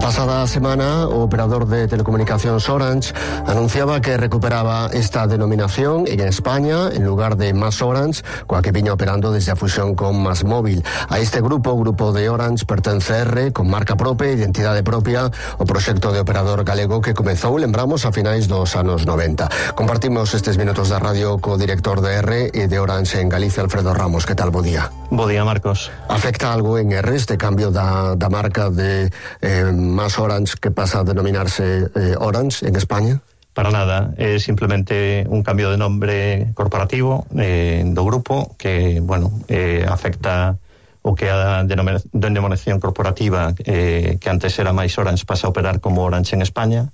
pasada semana, o operador de telecomunicacións Orange anunciaba que recuperaba esta denominación en España en lugar de Más Orange, coa que viña operando desde a fusión con Más Móvil. A este grupo de Orange, pertence R, con marca propia e identidade propia, o proxecto de operador galego que comezou, lembramos, a finais dos anos 90. Compartimos estes minutos da radio co director de R e de Orange en Galicia, Alfredo Ramos. Que tal? Bo día. Bo día, Marcos. Afecta algo en R este cambio da marca de Más Orange, que pasa a denominarse Orange en España? Para nada, é simplemente un cambio de nombre corporativo do grupo que, afecta o que a denominación corporativa que antes era Máis Orange pasa a operar como Orange en España.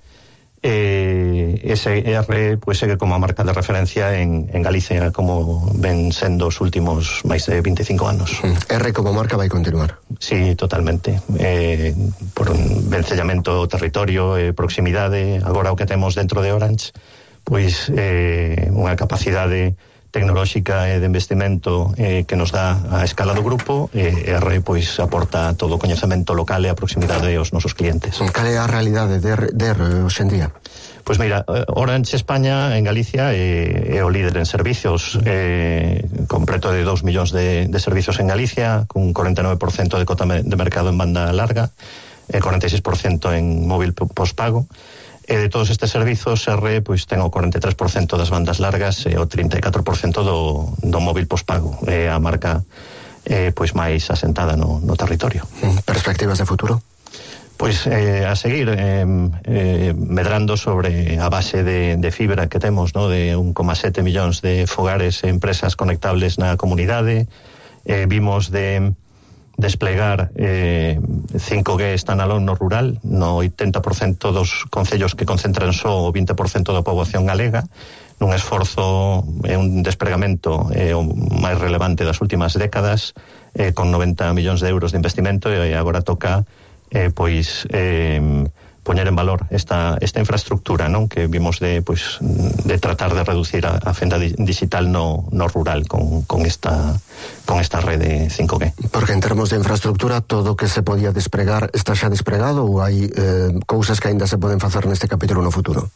Ese R segue como a marca de referencia en Galicia, como ven sendo os últimos máis de 25 anos. R como marca vai continuar? Sí, totalmente. Por un vencellamento do territorio, proximidade. Agora o que temos dentro de Orange, unha capacidade tecnolóxica e de investimento que nos dá a escala do grupo. R aporta todo o coñecemento local e a proximidade aos nosos clientes. Cal é a realidade de R hoxe en día? Pois mira, Orange España en Galicia é o líder en servicios, con preto de 2 millóns de servicios en Galicia, con 49% de cota de mercado en banda larga, 46% en móvil pospago. E de todos estes servizos, R ten o 43% das bandas largas e o 34% do móvil pospago. É a marca máis asentada no territorio. Perspectivas de futuro? A seguir medrando sobre a base de fibra que temos, de 1,7 millóns de fogares e empresas conectables na comunidade. Vimos de desplegar 5G standalone no rural, no 80% dos concellos que concentran só o 20% da poboación galega, nun esforzo e un despregamento o máis relevante das últimas décadas, con 90 millóns de euros de investimento, e agora toca poñer en valor esta infraestructura, non? Que vimos de tratar de reducir a fenda digital no rural con esta rede 5G. Porque en termos de infraestructura, todo o que se podía despregar está xa despregado, ou hai cousas que aínda se poden facer neste capítulo no futuro?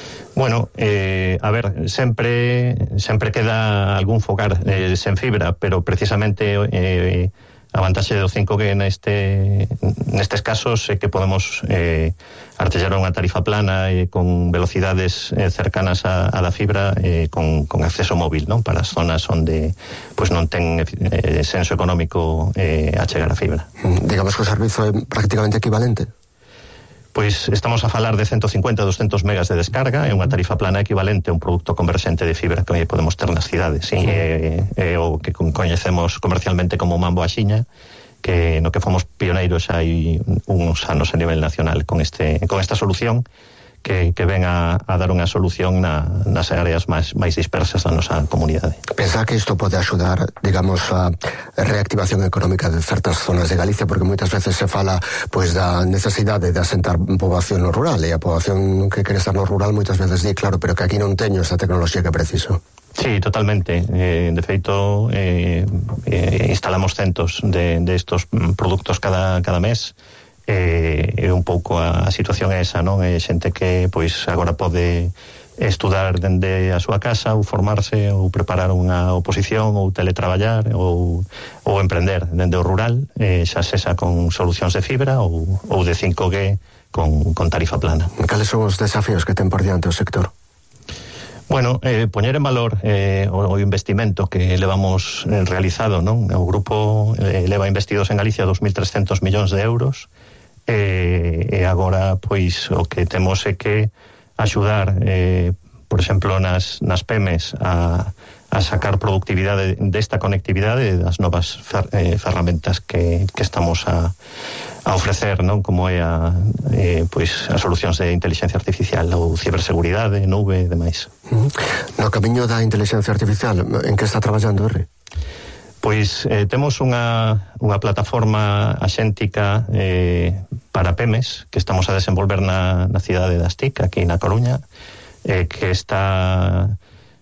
Sempre queda algún fogar sen fibra, pero precisamente a vantaxe do 5G nestes casos é que podemos artellar unha tarifa plana e con velocidades cercanas a da fibra, con acceso móvil, non? Para as zonas onde non ten senso económico a chegar a fibra. Digamos que o servizo é prácticamente equivalente? Estamos a falar de 150-200 megas de descarga, é unha tarifa plana equivalente a un produto converxente de fibra que podemos ter nas cidades. É o que coñecemos comercialmente como mambo a xiña, que no que fomos pioneiros hai uns anos a nivel nacional con esta solución, que ven a dar unha solución nas áreas máis dispersas da nosa comunidade. Pensa que isto pode axudar, digamos, a reactivación económica de certas zonas de Galicia, porque moitas veces se fala da necesidade de asentar poboación no rural, e a poboación que quere estar no rural moitas veces di, claro, pero que aquí non teño esta tecnoloxía que preciso. Sí, totalmente. De feito, instalamos centos de estos produtos cada mes. É un pouco a situación esa, non? É xente que agora pode estudar dende a súa casa, ou formarse, ou preparar unha oposición, ou teletraballar, ou emprender dende o rural, xa sexa con solucións de fibra ou de 5G con tarifa plana. Cales son os desafíos que ten por diante o sector? Poñer en valor o investimento que levamos realizado, non? O grupo leva investidos en Galicia 2.300 millóns de euros, e agora o que temos é que axudar, por exemplo, nas PEMES a sacar productividade desta conectividade, das novas ferramentas que estamos a ofrecer, non? Como é as solucións de inteligencia artificial ou ciberseguridade, nube e demais. No camiño da inteligencia artificial, en que está traballando R? Temos unha plataforma axéntica para PEMES que estamos a desenvolver na cidade das TIC, aquí na Coruña, que está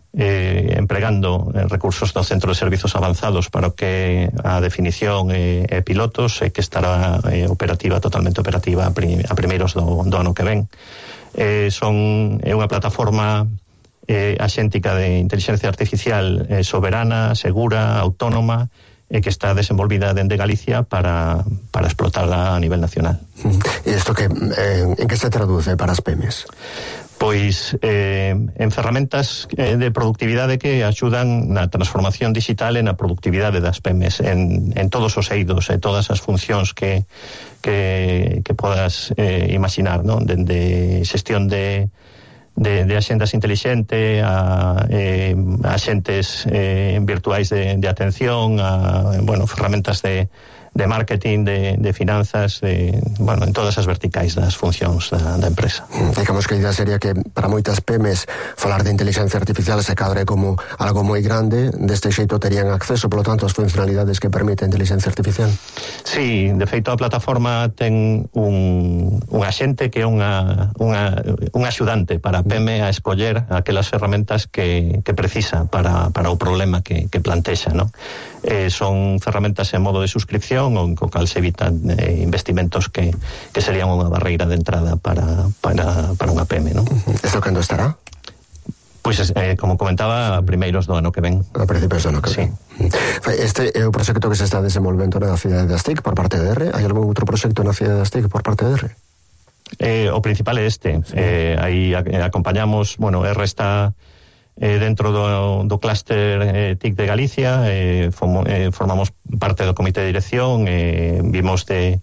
empregando recursos do Centro de Servizos Avanzados para que a definición e pilotos que estará totalmente operativa a primeiros do ano que ven. É unha plataforma axéntica de inteligencia artificial soberana, segura, autónoma, que está desenvolvida dende Galicia para explotarla a nivel nacional. E isto en que se traduce para as PEMES? Pois en ferramentas de productividade que axudan na transformación digital e na productividade das PEMES en todos os eidos e todas as funcións que podas imaginar, non? Dende xestión de axendas intelixente a axentes virtuais de atención, a ferramentas de marketing, de finanzas, en todas as verticais das funcións da empresa. Digamos que a idea sería que para moitas PEMES falar de inteligencia artificial se cadre como algo moi grande, deste xeito terían acceso, polo tanto, ás funcionalidades que permite a inteligencia artificial. Sí, de feito a plataforma ten un axente que é un axudante para a PEME a escoller aquelas ferramentas que precisa para o problema que plantexa, non? Son ferramentas en modo de suscripción, co cal se evitan investimentos que serían unha barreira de entrada para unha PEME, non? Isto cando estará? Pois, como comentaba, a primeiros do ano que ven. A principios do ano que ven. Este é o proxecto que se está desenvolvendo na cidade de Asteic por parte de R. Hai algún outro proxecto na cidade de Asteic por parte de R? O principal é este. Aí acompañamos, R está dentro do clúster TIC de Galicia, formamos parte do comité de dirección, vimos de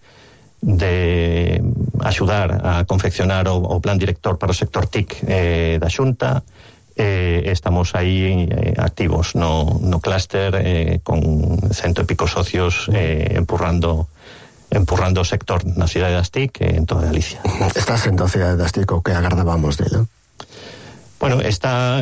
axudar a confeccionar o plan director para o sector TIC da Xunta. Estamos aí activos no clúster con 100 e pico socios empurrando o sector na cidade de Asteic e en toda Galicia. Está sendo a cidade de Asteic o que agardábamos dela? Bueno, está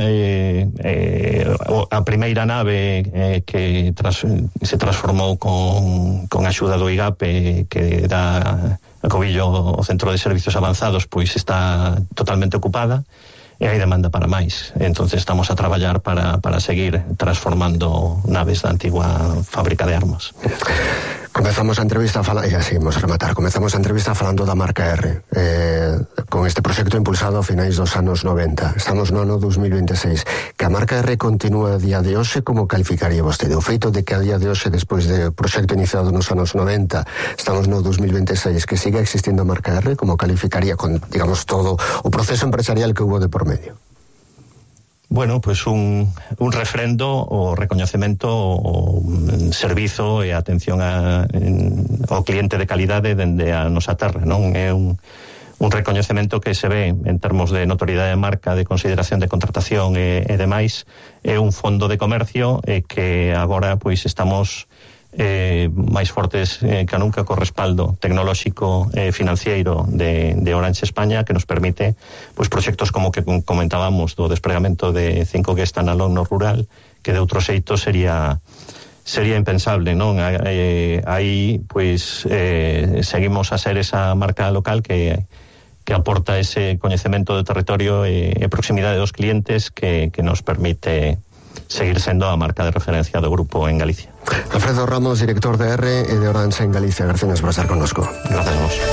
a primeira nave que se transformou con axuda do IGAP que dá a cobillo o Centro de Servizos Avanzados, pois está totalmente ocupada e hai demanda para máis. Entonces estamos a traballar para seguir transformando naves da antigua fábrica de armas. Comezamos a entrevista falando da marca R, con este proxecto impulsado a finais dos anos 90. Estamos no ano 2026. Que a marca R continúa a día de hoxe, como calificaría vostede? O feito de que a día de hoxe, despois do proxecto iniciado nos anos 90, estamos no 2026, que siga existindo a marca R, como calificaría con, digamos, todo o proceso empresarial que hubo de por medio? Bueno, pues un refrendo o recoñecemento o servizo e atención ao cliente de calidade dende a nosa terra, non? É un recoñecemento que se ve en termos de notoriedade de marca, de consideración de contratación e demais. É un fondo de comercio que agora pois estamos máis fortes que nunca co respaldo tecnolóxico e financiero de Orange España, que nos permite pois proxectos como que comentábamos do despregamento de 5G standalone no rural, que de outro xeito sería impensable, non? Aí pois seguimos a ser esa marca local que aporta ese coñecemento do territorio e proximidade dos clientes que nos permite seguir sendo a marca de referencia do grupo en Galicia. Alfredo Ramos, director de R e de Orange en Galicia. Gracias por estar connosco. Gracias a vos.